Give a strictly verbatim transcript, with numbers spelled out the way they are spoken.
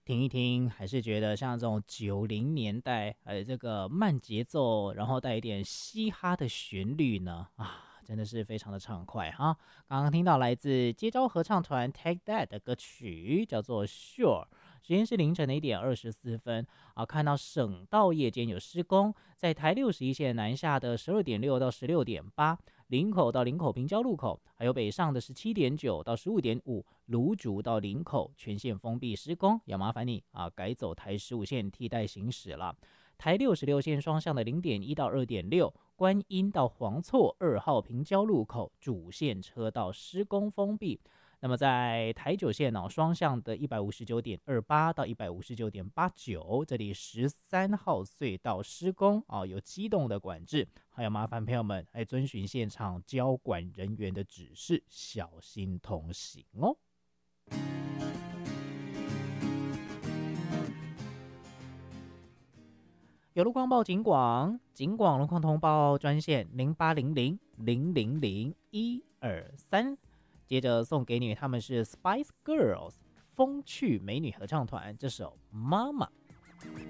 听一听，还是觉得像这种九零年代，呃，这个慢节奏，然后带一点嘻哈的旋律呢，啊，真的是非常的畅快哈。刚刚听到来自接招合唱团 Take That 的歌曲，叫做 Sure。时间是凌晨的一点二十四分啊，看到省道夜间有施工，在台六十一线南下的十二点六到十六点八，林口到林口平交路口，还有北上的十七点九到十五点五，芦竹到林口全线封闭施工，要麻烦你啊改走台十五线替代行驶了。台六十六线双向的零点一到二点六，观音到黄厝二号平交路口主线车道施工封闭。那么在台九线哦，双向的一百五十九点二八到一百五十九点八九，这里十三号隧道施工哦，有机动的管制，还有麻烦朋友们来遵循现场交管人员的指示，小心同行哦。有路况报警广，警广路况通报专线零八零零零零零一二三。接着送给你，他们是 Spice Girls 风趣美女合唱团，这首《妈妈》。